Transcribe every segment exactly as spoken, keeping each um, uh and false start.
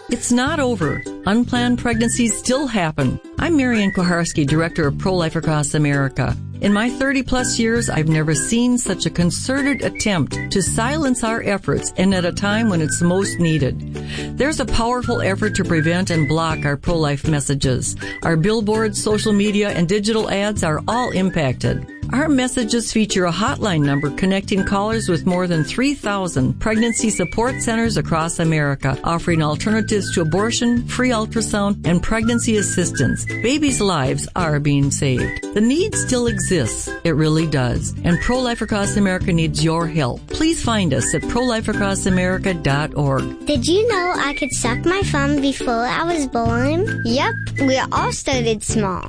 It's not over. Unplanned pregnancies still happen. I'm Marianne Koharski, Director of Pro-Life Across America. In my thirty-plus years, I've never seen such a concerted attempt to silence our efforts and at a time when it's most needed. There's a powerful effort to prevent and block our pro-life messages. Our billboards, social media, and digital ads are all impacted. Our messages feature a hotline number connecting callers with more than three thousand pregnancy support centers across America, offering alternatives to abortion, free ultrasound, and pregnancy assistance. Babies' lives are being saved. The need still exists. It really does. And Pro-Life Across America needs your help. Please find us at pro life across america dot org. Did you know I could suck my thumb before I was born? Yep, we all started small.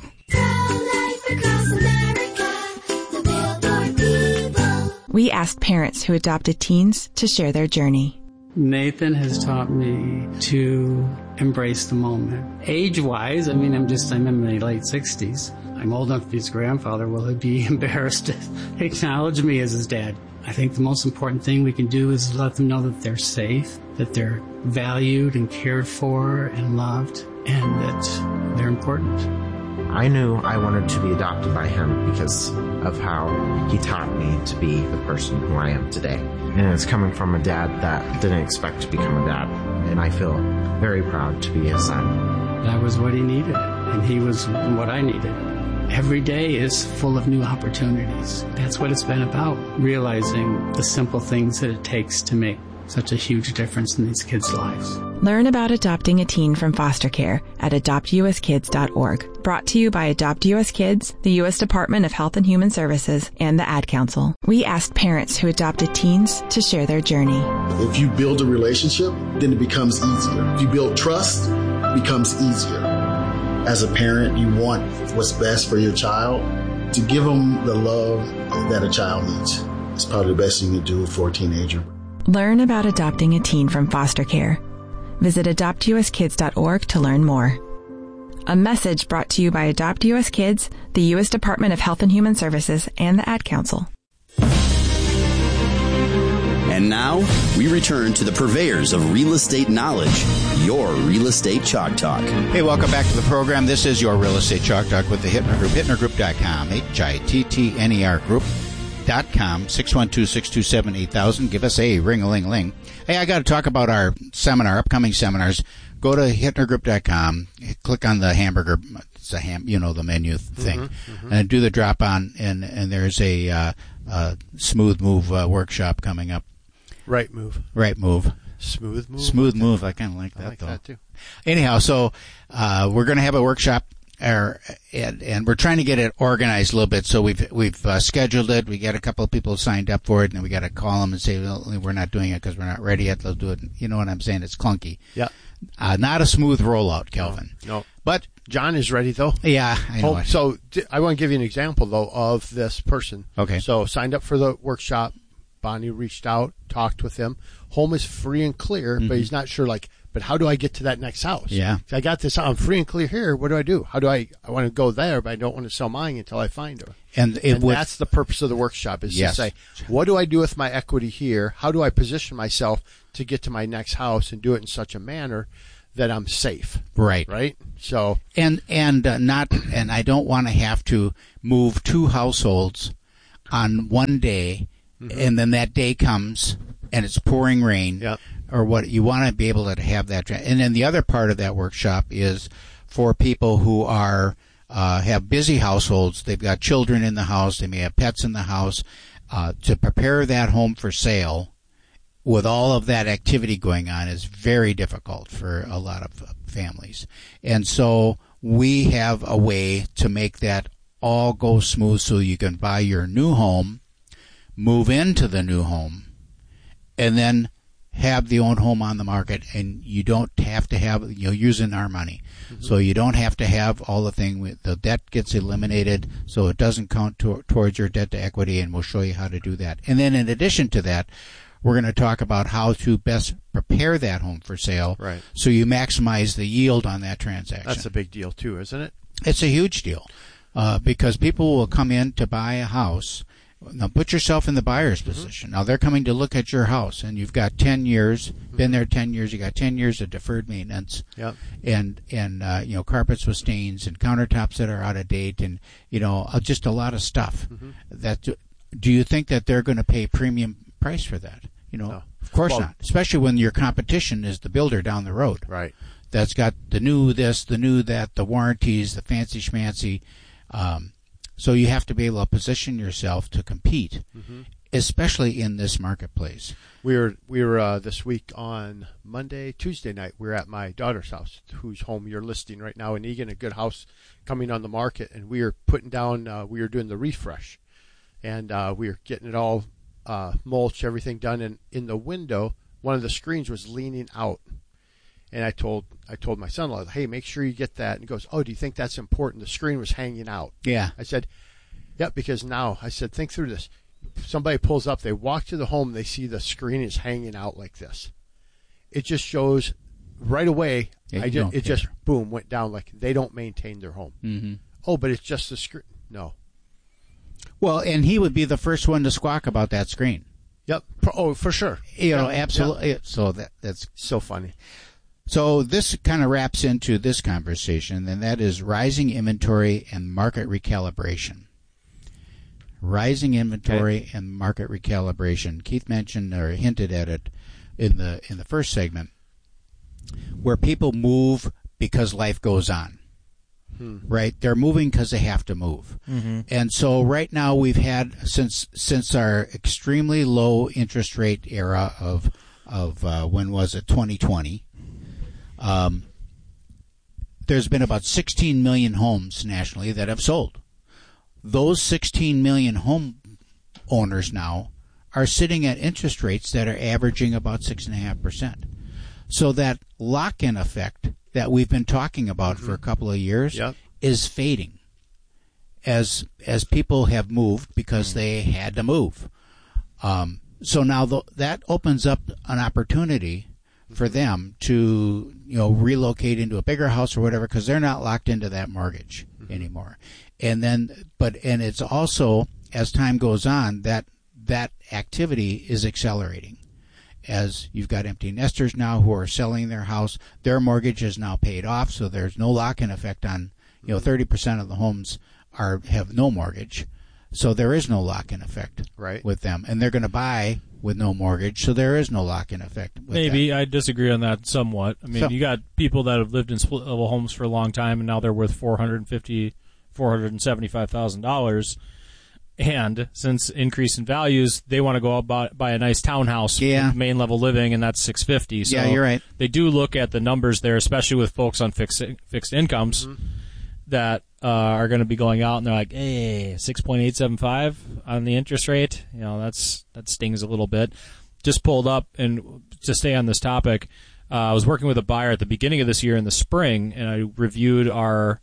We asked parents who adopted teens to share their journey. Nathan has taught me to embrace the moment. Age-wise, I mean, I'm just, I'm in my late sixties. I'm old enough to be his grandfather. Will he be embarrassed to acknowledge me as his dad? I think the most important thing we can do is let them know that they're safe, that they're valued and cared for and loved, and that they're important. I knew I wanted to be adopted by him because of how he taught me to be the person who I am today. And it's coming from a dad that didn't expect to become a dad. And I feel very proud to be his son. That was what he needed, and he was what I needed. Every day is full of new opportunities. That's what it's been about, realizing the simple things that it takes to make such a huge difference in these kids' lives. Learn about adopting a teen from foster care at adopt u s kids dot org. Brought to you by Adopt U S Kids, the U S Department of Health and Human Services, and the Ad Council. We asked parents who adopted teens to share their journey. If you build a relationship, then it becomes easier. If you build trust, it becomes easier. As a parent, you want what's best for your child. To give them the love that a child needs. It's probably the best thing you can do for a teenager. Learn about adopting a teen from foster care. Visit adopt u s kids dot org to learn more. A message brought to you by Adopt U S Kids, the U S Department of Health and Human Services, and the Ad Council. And now, we return to the purveyors of real estate knowledge, your Real Estate Chalk Talk. Hey, welcome back to the program. This is your Real Estate Chalk Talk with the Hittner Group, hittner group dot com, H I T T N E R group dot com, six one two, six two seven, eight thousand. Give us a ring-a-ling-ling. Hey, I got to talk about our seminar, upcoming seminars. Go to hittner group dot com, click on the hamburger, it's a ham, you know, the menu thing, mm-hmm, mm-hmm. and do the drop on, and, and there's a, uh, uh, Smooth Move uh, workshop coming up. Right move. Right move. Smooth move. Smooth move. I kind of like that, I like though. that, too. Anyhow, so uh, we're going to have a workshop, er, and, and we're trying to get it organized a little bit. So we've we've uh, scheduled it. We got a couple of people signed up for it, and then we got to call them and say, well, we're not doing it because we're not ready yet. They'll do it. You know what I'm saying? It's clunky. Yeah. Uh, not a smooth rollout, Kelvin. No. no. But John is ready, though. Yeah, I know. Oh, so I want to give you an example, though, of this person. Okay. So signed up for the workshop. Bonnie reached out, talked with him. Home is free and clear, mm-hmm. but he's not sure, like, but how do I get to that next house? Yeah. I got this, I'm free and clear here. What do I do? How do I, I want to go there, but I don't want to sell mine until I find her. And, it and would, that's the purpose of the workshop is yes. to say, what do I do with my equity here? How do I position myself to get to my next house and do it in such a manner that I'm safe? Right. Right? So. And, and uh, not, and I don't want to have to move two households on one day. Mm-hmm. And then that day comes, and it's pouring rain, yep. or what you want to be able to have that. And then the other part of that workshop is for people who are uh, have busy households. They've got children in the house. They may have pets in the house. Uh, to prepare that home for sale with all of that activity going on is very difficult for a lot of families. And so we have a way to make that all go smooth so you can buy your new home, move into the new home, and then have the own home on the market, and you don't have to have, you know, using our money. Mm-hmm. So you don't have to have all the thing. The debt gets eliminated, so it doesn't count to, towards your debt to equity, and we'll show you how to do that. And then in addition to that, we're going to talk about how to best prepare that home for sale, right, so you maximize the yield on that transaction. That's a big deal, too, isn't it? It's a huge deal, uh, because people will come in to buy a house, Now put yourself in the buyer's mm-hmm. position. Now they're coming to look at your house, and you've got ten years, mm-hmm. been there ten years. You got ten years of deferred maintenance, yep. and and uh, you know carpets with stains and countertops that are out of date, and you know uh, just a lot of stuff. Mm-hmm. That do you think that they're going to pay premium price for that? You know, no. Of course well, not. Especially when your competition is the builder down the road, right? That's got the new this, the new that, the warranties, the fancy schmancy. Um, So you have to be able to position yourself to compete, mm-hmm. especially in this marketplace. We were we were uh, this week on Monday, Tuesday night. We were at my daughter's house, whose home you're listing right now in Eagan, a good house coming on the market, and we were putting down. Uh, we were doing the refresh, and uh, we were getting it all uh, mulch, everything done. And in the window, one of the screens was leaning out. And I told I told my son-in-law, hey, make sure you get that. And he goes, oh, do you think that's important? The screen was hanging out. Yeah. I said, yep, because now, I said, think through this. Somebody pulls up, they walk to the home, they see the screen is hanging out like this. It just shows right away, yeah, I just, it care. just, boom, went down like they don't maintain their home. Mm-hmm. Oh, but it's just the screen. No. Well, and he would be the first one to squawk about that screen. Yep. Oh, for sure. You know, yep. absolutely. Yep. So that that's so funny. So this kind of wraps into this conversation, and that is rising inventory and market recalibration. Rising inventory okay. and market recalibration. Keith mentioned or hinted at it in the in the first segment, where people move because life goes on. Hmm. Right? They're moving because they have to move. Mm-hmm. And so right now we've had, since since our extremely low interest rate era of, of uh, when was it, twenty twenty, Um, there's been about sixteen million homes nationally that have sold. Those sixteen million home owners now are sitting at interest rates that are averaging about six point five percent. So that lock-in effect that we've been talking about mm-hmm. for a couple of years yep. is fading as as people have moved because they had to move. Um, so now th- that opens up an opportunity for them to, you know, relocate into a bigger house or whatever, because they're not locked into that mortgage mm-hmm. anymore. And then, but and it's also, as time goes on, that that activity is accelerating. As you've got empty nesters now who are selling their house, their mortgage is now paid off, so there's no lock-in effect on, you know, thirty percent of the homes are have no mortgage, so there is no lock-in effect right. with them, and they're going to buy with no mortgage, so there is no lock-in effect. With Maybe that. I disagree on that somewhat. I mean, so, you got people that have lived in split-level homes for a long time, and now they're worth four hundred fifty thousand dollars, four hundred seventy-five thousand dollars. And since increase in values, they want to go out buy, buy a nice townhouse yeah. with main level living, and that's six hundred fifty thousand dollars. So yeah, you're right. They do look at the numbers there, especially with folks on fixed fixed incomes mm-hmm. that uh, are going to be going out, and they're like, "Hey, six point eight seven five on the interest rate." You know, that's that stings a little bit. Just pulled up, and to stay on this topic, uh, I was working with a buyer at the beginning of this year in the spring, and I reviewed our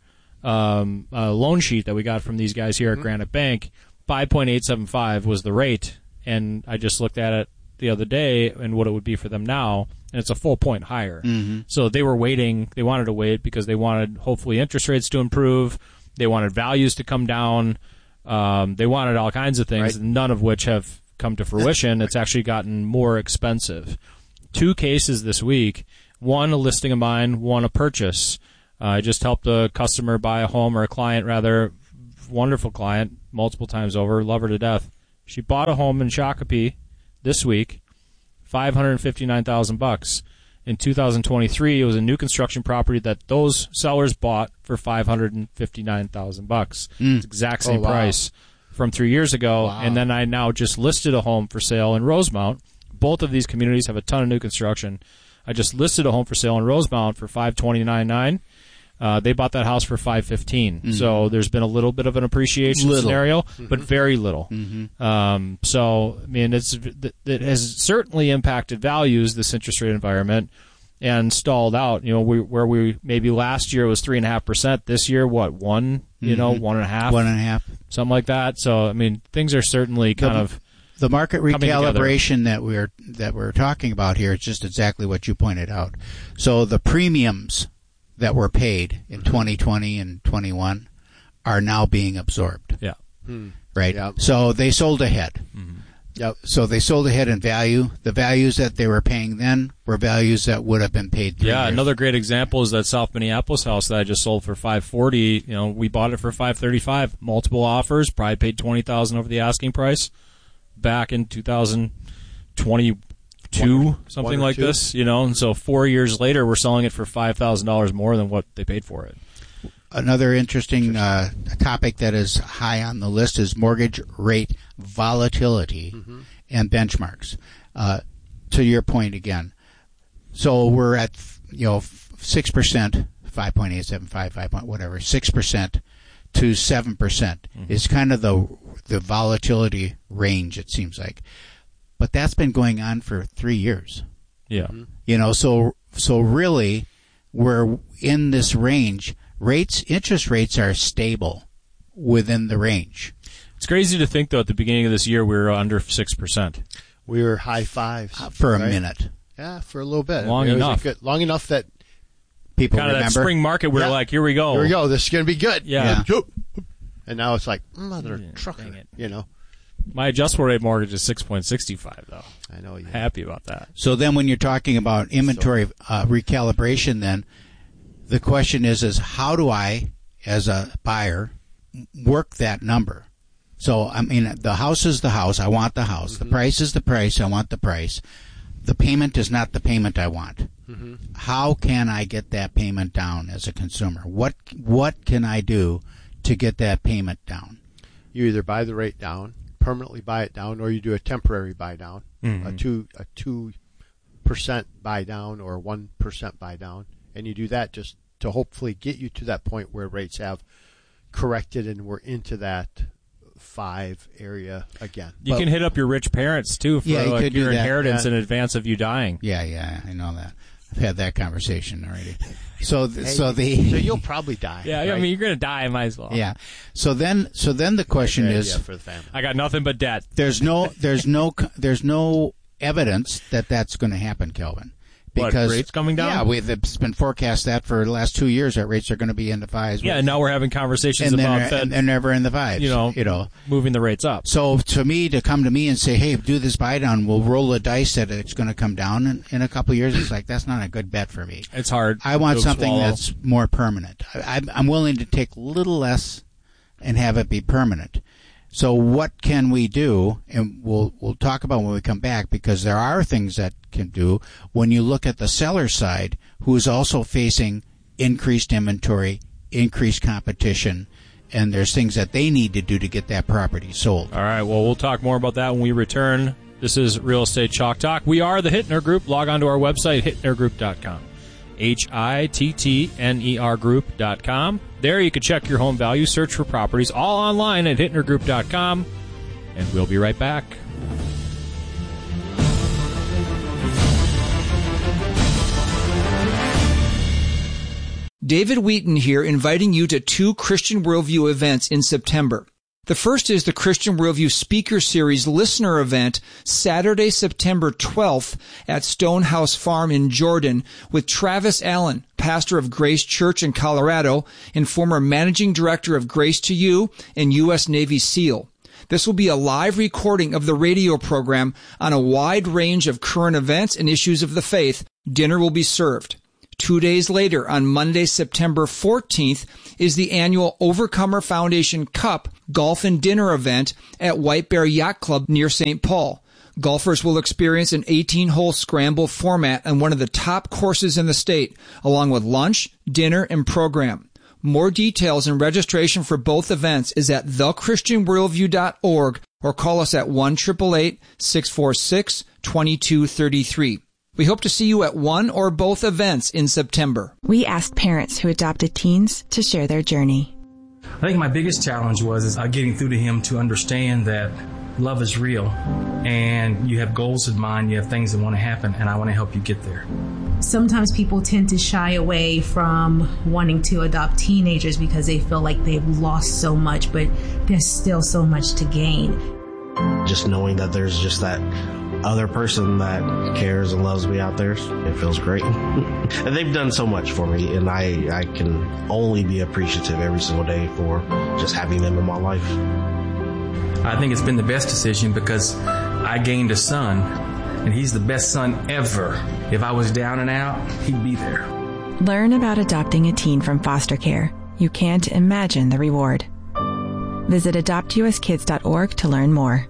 um, uh, loan sheet that we got from these guys here mm-hmm. at Granite Bank. five point eight seven five was the rate, and I just looked at it the other day and what it would be for them now, and it's a full point higher. Mm-hmm. So they were waiting. They wanted to wait because they wanted, hopefully, interest rates to improve. They wanted values to come down. Um, they wanted all kinds of things, right. none of which have come to fruition. It's actually gotten more expensive. Two cases this week, one a listing of mine, one a purchase. Uh, I just helped a customer buy a home, or a client rather, wonderful client, multiple times over, love her to death. She bought a home in Shakopee this week, five hundred fifty-nine thousand bucks. In two thousand twenty-three, it was a new construction property that those sellers bought for five hundred fifty-nine thousand bucks. Mm. It's the exact same oh, wow. price from three years ago. Wow. And then I now just listed a home for sale in Rosemount. Both of these communities have a ton of new construction. I just listed a home for sale in Rosemount for five twenty-nine nine. Uh, they bought that house for five fifteen. Mm-hmm. So there's been a little bit of an appreciation little. scenario, mm-hmm. but very little. Mm-hmm. Um, so I mean, it's it has certainly impacted values, this interest rate environment, and stalled out. You know, we, where we maybe last year was three and a half percent. This year, what one? You mm-hmm. know, one and a half, one and a half, something like that. So I mean, things are certainly kind the, of the market recalibration that we're that we're talking about here. It's just exactly what you pointed out. So the premiums that were paid in twenty twenty and twenty-one are now being absorbed. Yeah. Hmm. right? Yep. So they sold ahead. Mm-hmm. Yep. So they sold ahead in value. The values that they were paying then were values that would have been paid three Yeah, years. another great example is that South Minneapolis house that I just sold for five forty. You know, we bought it for five thirty-five. Multiple offers, probably paid twenty thousand over the asking price back in two thousand twenty-two, One, something one like two. this. You know, and so four years later, we're selling it for five thousand dollars more than what they paid for it. Another interesting uh, topic that is high on the list is mortgage rate volatility Mm-hmm. and benchmarks. Uh, to your point again, so we're at you know six percent, five point eight seven five, five point whatever, six percent to seven percent Mm-hmm. is kind of the the volatility range. It seems like, but that's been going on for three years. Yeah. You know, so so really, we're in this range. Rates, interest rates are stable within the range. It's crazy to think, though, at the beginning of this year, we were under six percent. We were high fives. Uh, for a right? minute. Yeah, for a little bit. Long It was a enough. good- long enough that People Kind of that remember. spring market, we Yeah. were like, here we go. here we go. This is going to be good. Yeah. Yeah. And now it's like mother Yeah, trucker. dang it. You know. My adjustable rate mortgage is six point six five, though. I know you. Happy about that. So then when you're talking about inventory uh, recalibration, then the question is, is how do I, as a buyer, work that number? So, I mean, the house is the house. I want the house. Mm-hmm. The price is the price. I want the price. The payment is not the payment I want. Mm-hmm. How can I get that payment down as a consumer? What what can I do to get that payment down? You either buy the rate down, permanently buy it down, or you do a temporary buy down, Mhm. a two a two percent buy down or a one percent buy down, and you do that just to hopefully get you to that point where rates have corrected and we're into that five area again. You But- can hit up your rich parents, too, for Yeah, you like, could do your that. inheritance Yeah. in advance of you dying. Yeah, yeah, I know that. I've had that conversation already. So, th- Hey, so the so you'll probably die. Yeah, right? I mean, you're going to die, might as well. yeah. So then, so then the question Good is, idea for the family. I got nothing but debt. there's no, there's no, there's no evidence that that's going to happen, Kelvin. What, Because rates coming down? Yeah, we've it's been forecast that for the last two years that rates are going to be in the fives. Yeah, and now we're having conversations and about they're, Fed, and they're never in the fives. you know, you know. moving the rates up. So to me, to come to me and say, "Hey, do this buy down," we'll roll the dice that it's going to come down in, in a couple of years. It's like that's not a good bet for me. It's hard. I want to something swallow. that's more permanent. I, I'm, I'm willing to take a little less and have it be permanent. So what can we do? And we'll we'll talk about when we come back, because there are things that can do when you look at the seller side, who is also facing increased inventory, increased competition, and there's things that they need to do to get that property sold. All right, well, we'll talk more about that when we return. This is Real Estate Chalk Talk. We are the Hittner Group. Log on to our website, hittner group dot com. H I T T N E R group dot com. There you can check your home value, search for properties, all online at hittner group dot com. And we'll be right back. David Wheaton here, inviting you to two Christian Worldview events in September. The first is the Christian Worldview Speaker Series Listener Event, Saturday, September twelfth at Stonehouse Farm in Jordan, with Travis Allen, pastor of Grace Church in Colorado and former managing director of Grace to You and U S Navy SEAL. This will be a live recording of the radio program on a wide range of current events and issues of the faith. Dinner will be served. Two days later, on Monday, September fourteenth, is the annual Overcomer Foundation Cup Golf and Dinner event at White Bear Yacht Club near Saint Paul. Golfers will experience an eighteen-hole scramble format on one of the top courses in the state, along with lunch, dinner, and program. More details and registration for both events is at the christian worldview dot org or call us at one eight eight eight, six four six, two two three three. We hope to see you at one or both events in September. We asked parents who adopted teens to share their journey. I think my biggest challenge was is uh, getting through to him to understand that love is real and you have goals in mind, you have things that want to happen, and I want to help you get there. Sometimes people tend to shy away from wanting to adopt teenagers because they feel like they've lost so much, but there's still so much to gain. Just knowing that there's just that other person that cares and loves me out there, it feels great. And they've done so much for me, and I, I can only be appreciative every single day for just having them in my life. I think it's been the best decision because I gained a son, and he's the best son ever. If I was down and out, he'd be there. Learn about adopting a teen from foster care. You can't imagine the reward. Visit adopt u s kids dot org to learn more.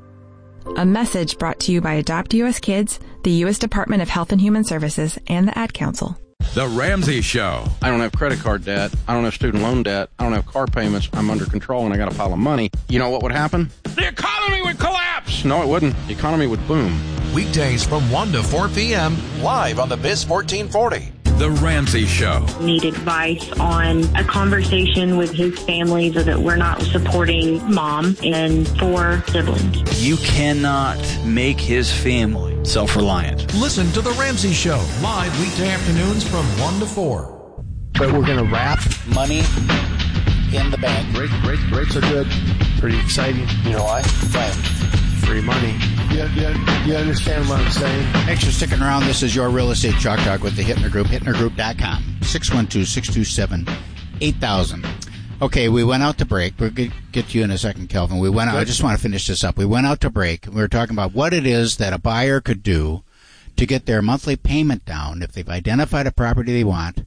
A message brought to you by Adopt U S Kids, the U S Department of Health and Human Services, and the Ad Council. The Ramsey Show. I don't have credit card debt. I don't have student loan debt. I don't have car payments. I'm under control and I got a pile of money. You know what would happen? The economy would collapse. No, it wouldn't. The economy would boom. Weekdays from one to four p.m. live on the Biz fourteen forty. The Ramsey Show. Need advice on a conversation with his family so that we're not supporting mom and four siblings. You cannot make his family self-reliant. Listen to The Ramsey Show live weekday afternoons from one to four. But we're going to wrap money in the bank. Rates, rates, rates are good. Pretty exciting. You know why? Right. Free money. You, you, you understand what I'm saying? Thanks for sticking around. This is your Real Estate Chalk Talk with the Hittner Group, hittner group dot com, six one two, six two seven, eight thousand. Okay, we went out to break. We'll get, get to you in a second, Kelvin. We went out, I just want to finish this up. We went out to break. We were talking about what it is that a buyer could do to get their monthly payment down if they've identified a property they want,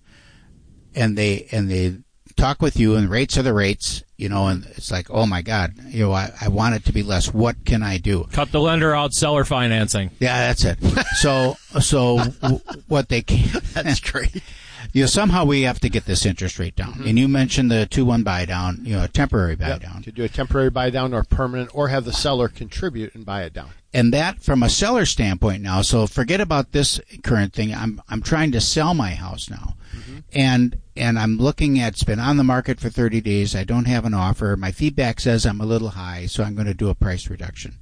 and they and they talk with you, and rates are the rates, you know, and it's like, oh my God, you know, I, I want it to be less. What can I do? Cut the lender out, seller financing. Yeah, that's it. So, so w- what they can, that's great. You know, somehow we have to get this interest rate down. Mm-hmm. And you mentioned the two one buy down, you know, a temporary buy yep. down. To do a temporary buy down or permanent, or have the seller contribute and buy it down. And that from a seller standpoint now, so forget about this current thing. I'm I'm trying to sell my house now. Mm-hmm. And and I'm looking at, it's been on the market for thirty days. I don't have an offer. My feedback says I'm a little high, so I'm going to do a price reduction.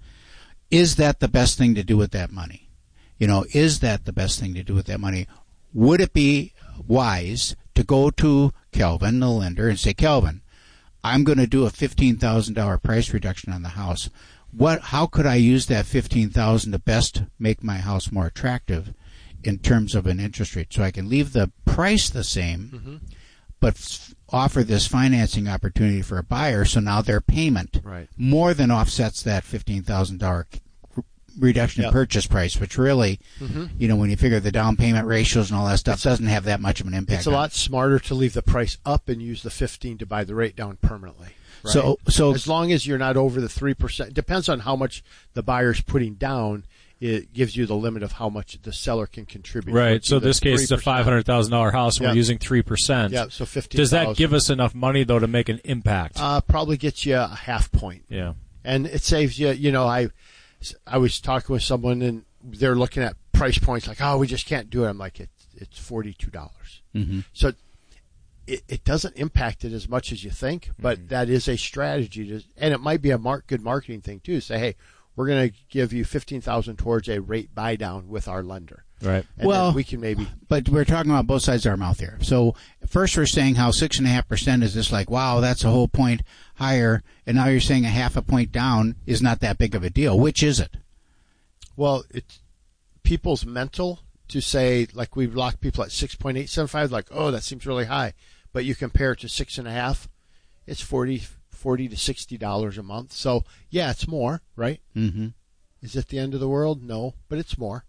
Is that the best thing to do with that money? You know, is that the best thing to do with that money? Would it be wise to go to Kelvin, the lender, and say, Kelvin, I'm going to do a fifteen thousand dollars price reduction on the house. What? How could I use that fifteen thousand dollars to best make my house more attractive in terms of an interest rate, so I can leave the price the same, mm-hmm. but f- offer this financing opportunity for a buyer, so now their payment right. more than offsets that fifteen thousand dollars reduction yep. in purchase price, which really, mm-hmm. you know, when you figure the down payment ratios and all that stuff, it's, doesn't have that much of an impact. It's a lot smarter to leave the price up and use the fifteen to buy the rate down permanently. Right? So, so as long as you're not over the three percent, depends on how much the buyer's putting down. It gives you the limit of how much the seller can contribute. Right. So in this case, it's a five hundred thousand dollars house. Yep. We're using three percent. Yeah. So fifteen. Does that give us enough money though to make an impact? Uh, probably gets you a half point. Yeah. And it saves you. You know, I, I was talking with someone and they're looking at price points like, oh, we just can't do it. I'm like, it's it's forty two dollars. Mm-hmm. So. It, it doesn't impact it as much as you think, but mm-hmm. that is a strategy to, and it might be a mark, good marketing thing too. Say, hey, we're going to give you fifteen thousand towards a rate buy down with our lender. Right. And well, we can maybe. But we're talking about both sides of our mouth here. So first we're saying how six and a half percent is just like, wow, that's a whole point higher, and now you're saying a half a point down is not that big of a deal. Which is it? Well, it's people's mental to say, like we've locked people at six point eight seven five, like, oh, that seems really high. But you compare it to six and a half, it's forty, forty to sixty dollars a month. So yeah, it's more, right? Mm-hmm. Is it the end of the world? No, but it's more.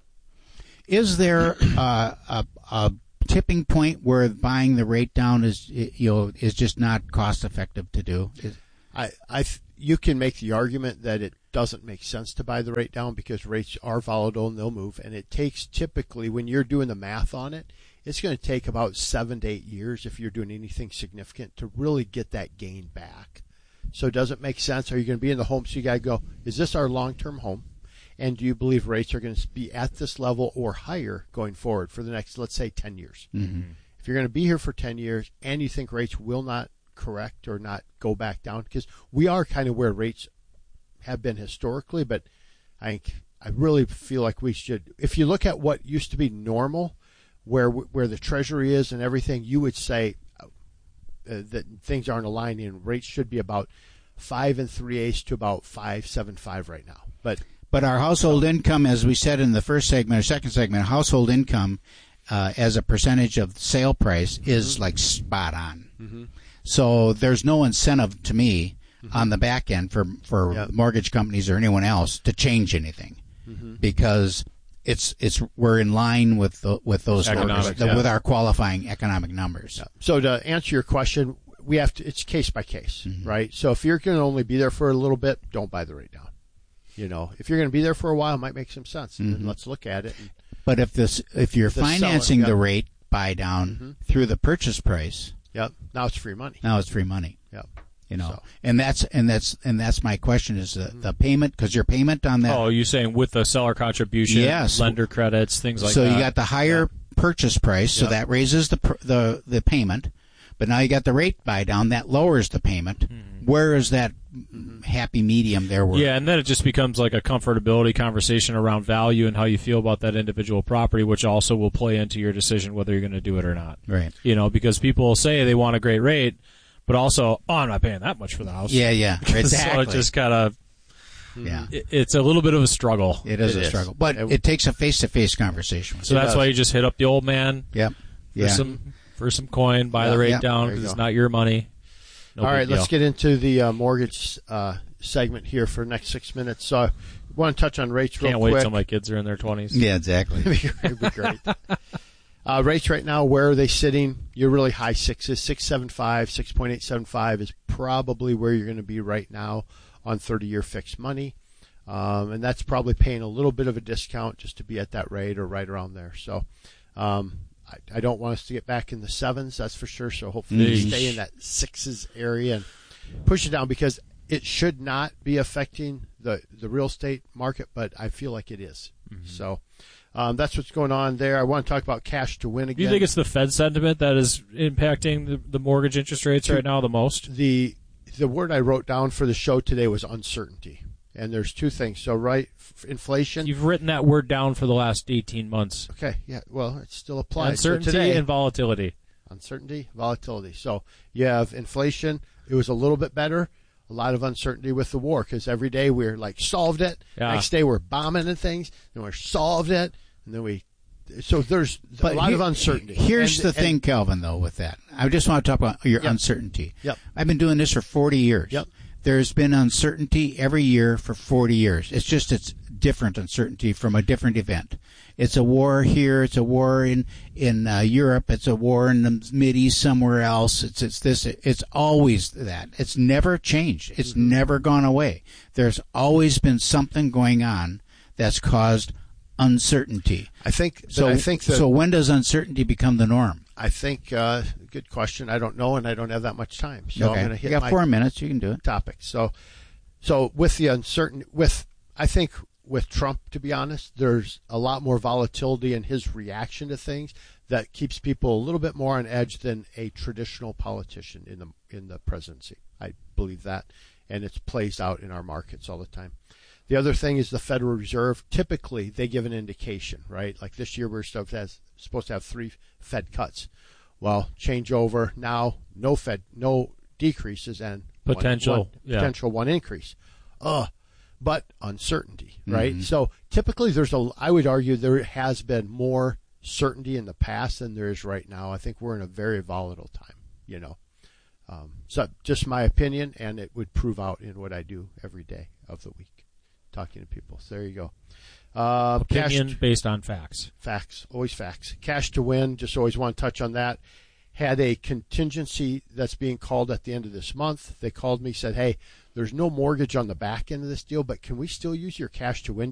Is there uh, a, a tipping point where buying the rate down is, you know, is just not cost effective to do? Is, I, I, you can make the argument that it doesn't make sense to buy the rate down because rates are volatile and they'll move, and it takes typically when you're doing the math on it. It's going to take about seven to eight years if you're doing anything significant to really get that gain back. So does it make sense? Are you going to be in the home? So you got to go, is this our long-term home? And do you believe rates are going to be at this level or higher going forward for the next, let's say, ten years? Mm-hmm. If you're going to be here for ten years and you think rates will not correct or not go back down, because we are kind of where rates have been historically, but I think I really feel like we should, if you look at what used to be normal, where where the Treasury is and everything, you would say uh, that things aren't aligning and rates should be about five and three eighths to about five seven five right now. But but our household income, as we said in the first segment or second segment, household income uh, as a percentage of sale price is mm-hmm. like spot on. Mm-hmm. So there's no incentive to me mm-hmm. on the back end for for yep. mortgage companies or anyone else to change anything, mm-hmm. because it's it's we're in line with the, with those numbers, yeah. with our qualifying economic numbers. Yeah. So to answer your question, we have to. It's case by case, mm-hmm. right? So if you're going to only be there for a little bit, don't buy the rate down. You know, if you're going to be there for a while, it might make some sense. Mm-hmm. And let's look at it. And but if this, if you're the financing seller, the yep. rate buy down mm-hmm. through the purchase price, yep, now it's free money. Now it's free money. Yep. You know, so. and that's and that's and that's my question is the, mm-hmm. the payment, because your payment on that. Oh, you're saying with the seller contribution, yes. lender credits, things like so that. So you got the higher yep. purchase price, yep. so that raises the the the payment, but now you got the rate buy down that lowers the payment. Mm-hmm. Where is that mm-hmm. happy medium there? Where yeah, and then it just becomes like a comfortability conversation around value and how you feel about that individual property, which also will play into your decision whether you're going to do it or not. Right. You know, because people will say they want a great rate, but also, oh, I'm not paying that much for the house. Yeah, yeah, exactly. So it just kind of, yeah, it, it's a little bit of a struggle. It is it a is. struggle, but it, it takes a face-to-face conversation. So that's why you just hit up the old man. Yep. For Yeah. some for some coin, buy yeah, the rate yeah. down because it's not your money. No All right, deal. let's get into the uh, mortgage uh, segment here for the next six minutes. So I want to touch on rates real Can't quick. wait till my kids are in their twenties. Yeah, exactly. It'd be great. Uh, rates right now, where are they sitting? You're really high sixes. six seven five, six point eight seven five is probably where you're going to be right now on thirty-year fixed money. Um, and that's probably paying a little bit of a discount just to be at that rate or right around there. So um, I, I don't want us to get back in the sevens, that's for sure. So hopefully we stay in that sixes area and push it down, because it should not be affecting the, the real estate market, but I feel like it is. Mm-hmm. So um, that's what's going on there. I want to talk about cash to win again. Do you think it's the Fed sentiment that is impacting the, the mortgage interest rates right now the most? The the word I wrote down for the show today was uncertainty. And there's two things. So, right, f- inflation. You've written that word down for the last eighteen months. Okay, yeah, well, it still applies. Uncertainty so today, and volatility. Uncertainty, volatility. So you have inflation. It was a little bit better. A lot of uncertainty with the war, because every day we're like solved it. Yeah. Next day we're bombing and things, and we're solved it, and then we. So there's but a lot here, of uncertainty. Here's and, the thing, and, Calvin, though, with that. I just want to talk about your yep. uncertainty. Yep. I've been doing this for forty years. Yep. There's been uncertainty every year for forty years. It's just it's different uncertainty from a different event. It's a war here. It's a war in in uh, Europe. It's a war in the Mideast somewhere else. It's it's this. It's always that. It's never changed. It's mm-hmm. never gone away. There's always been something going on that's caused uncertainty. I think. So I think. That, so when does uncertainty become the norm? I think. Uh, good question. I don't know, and I don't have that much time. So okay. I'm going to hit. You got my four minutes. You can do it. Topic. So, so with the uncertain, with I think with Trump, to be honest, there's a lot more volatility in his reaction to things that keeps people a little bit more on edge than a traditional politician in the in the presidency. I believe that, and it plays out in our markets all the time. The other thing is the Federal Reserve. Typically, they give an indication, right? Like this year, we're supposed to have three Fed cuts. Well, change over now, no Fed, no decreases, and potential, one, one, yeah. potential one increase. Uh, but uncertainty, right? Mm-hmm. So typically, there's a. I would argue there has been more certainty in the past than there is right now. I think we're in a very volatile time, you know. Um, so just my opinion, and it would prove out in what I do every day of the week, talking to people. So there you go. Uh, Opinion cash, based on facts. Facts, always facts. Cash to win, just always want to touch on that. Had a contingency that's being called at the end of this month. They called me, said, hey, there's no mortgage on the back end of this deal, but can we still use your cash to win